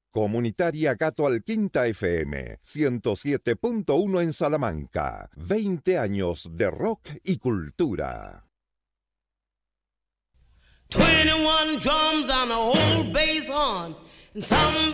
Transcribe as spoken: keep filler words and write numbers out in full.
Comunitaria Gato Alquinta F M, ciento siete punto uno en Salamanca. veinte años de rock y cultura. twenty-one drums on a whole bass horn. And some